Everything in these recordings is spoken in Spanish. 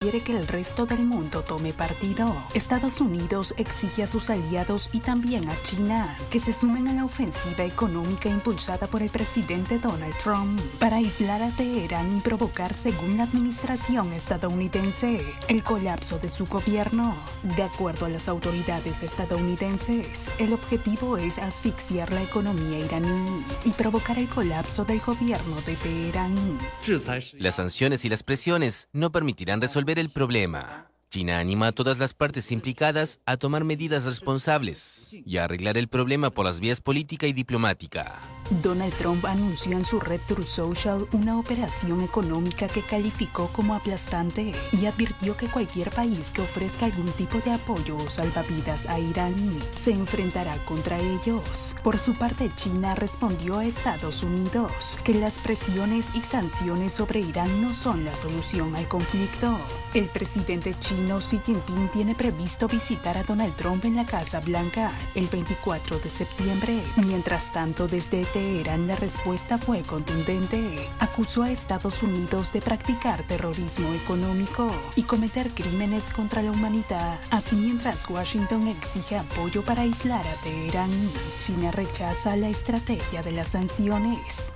quiere que el resto del mundo tome partido. Estados Unidos exige a sus aliados y también a China que se sumen a la ofensiva económica impulsada por el presidente Donald Trump para aislar a Teherán y provocar, según la administración estadounidense, el colapso de su gobierno. De acuerdo a las autoridades estadounidenses, el objetivo es asfixiar la economía iraní y provocar el colapso del gobierno de Teherán. Las sanciones y las presiones no permitirán resolver el problema. China anima a todas las partes implicadas a tomar medidas responsables y a arreglar el problema por las vías política y diplomática. Donald Trump anunció en su red Truth Social una operación económica que calificó como aplastante y advirtió que cualquier país que ofrezca algún tipo de apoyo o salvavidas a Irán se enfrentará contra ellos. Por su parte, China respondió a Estados Unidos que las presiones y sanciones sobre Irán no son la solución al conflicto. El presidente chino Xi Jinping tiene previsto visitar a Donald Trump en la Casa Blanca el 24 de septiembre. Mientras tanto, desde Teherán la respuesta fue contundente. Acusó a Estados Unidos de practicar terrorismo económico y cometer crímenes contra la humanidad. Así, mientras Washington exige apoyo para aislar a Teherán, China rechaza la estrategia de las sanciones.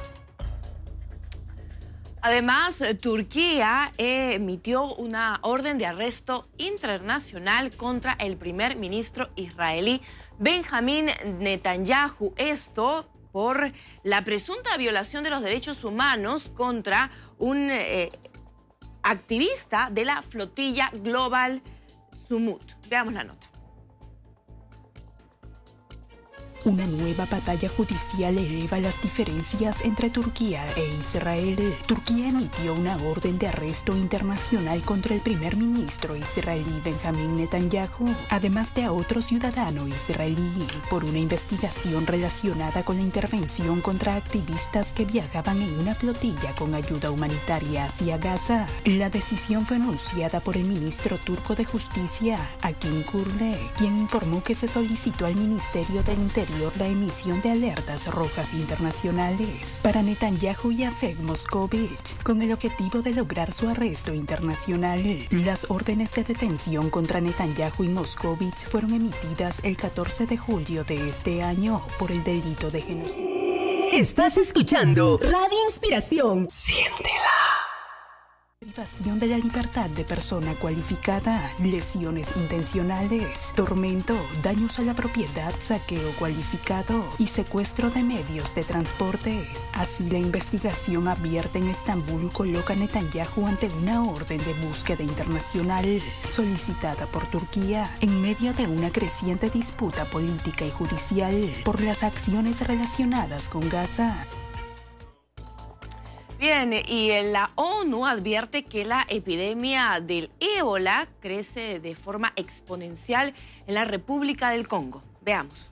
Además, Turquía emitió una orden de arresto internacional contra el primer ministro israelí Benjamín Netanyahu. Esto por la presunta violación de los derechos humanos contra un activista de la flotilla Global Sumut. Veamos la nota. Una nueva batalla judicial eleva las diferencias entre Turquía e Israel. Turquía emitió una orden de arresto internacional contra el primer ministro israelí Benjamín Netanyahu, además de a otro ciudadano israelí, por una investigación relacionada con la intervención contra activistas que viajaban en una flotilla con ayuda humanitaria hacia Gaza. La decisión fue anunciada por el ministro turco de Justicia, Hakim Kurle, quien informó que se solicitó al Ministerio del Interior la emisión de alertas rojas internacionales para Netanyahu y Afek Moscovich, con el objetivo de lograr su arresto internacional. Las órdenes de detención contra Netanyahu y Moscovich fueron emitidas el 14 de julio de este año por el delito de genocidio. Estás escuchando Radio Inspiración. Siéntela. Privación de la libertad de persona cualificada, lesiones intencionales, tormento, daños a la propiedad, saqueo cualificado y secuestro de medios de transporte. Así, la investigación abierta en Estambul coloca a Netanyahu ante una orden de búsqueda internacional solicitada por Turquía en medio de una creciente disputa política y judicial por las acciones relacionadas con Gaza. Bien, y la ONU advierte que la epidemia del ébola crece de forma exponencial en la República del Congo. Veamos.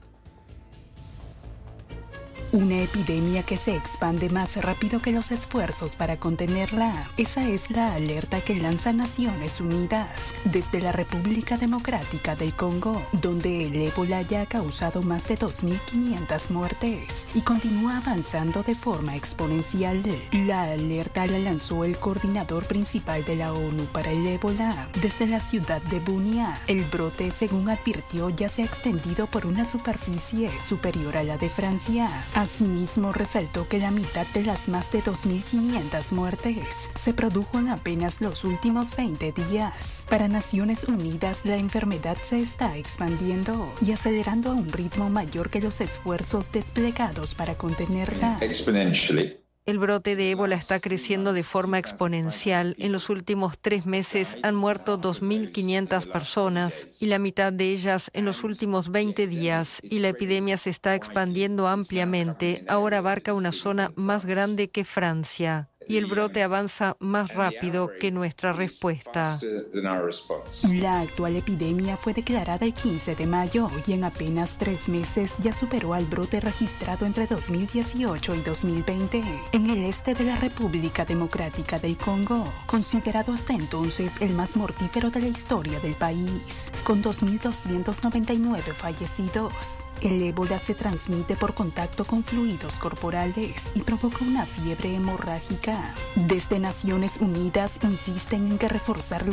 Una epidemia que se expande más rápido que los esfuerzos para contenerla. Esa es la alerta que lanza Naciones Unidas desde la República Democrática del Congo, donde el ébola ya ha causado más de 2.500 muertes y continúa avanzando de forma exponencial. La alerta la lanzó el coordinador principal de la ONU para el ébola desde la ciudad de Bunia. El brote, según advirtió, ya se ha extendido por una superficie superior a la de Francia. Asimismo, resaltó que la mitad de las más de 2.500 muertes se produjo en apenas los últimos 20 días. Para Naciones Unidas, la enfermedad se está expandiendo y acelerando a un ritmo mayor que los esfuerzos desplegados para contenerla. El brote de ébola está creciendo de forma exponencial. En los últimos 3 meses han muerto 2.500 personas y la mitad de ellas en los últimos 20 días. Y la epidemia se está expandiendo ampliamente. Ahora abarca una zona más grande que Francia. Y el brote avanza más rápido que nuestra respuesta. La actual epidemia fue declarada el 15 de mayo y en apenas 3 meses ya superó al brote registrado entre 2018 y 2020 en el este de la República Democrática del Congo, considerado hasta entonces el más mortífero de la historia del país, con 2.299 fallecidos. El ébola se transmite por contacto con fluidos corporales y provoca una fiebre hemorrágica. Desde Naciones Unidas insisten en que reforzar